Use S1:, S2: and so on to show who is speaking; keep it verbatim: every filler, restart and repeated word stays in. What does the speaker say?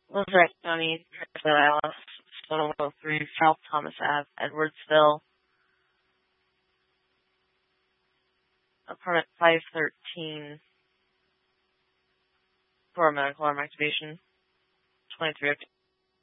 S1: Luzerne County, Dallas, one oh three, South Thomas Avenue, Edwardsville, apartment five thirteen, for medical arm activation, twenty-three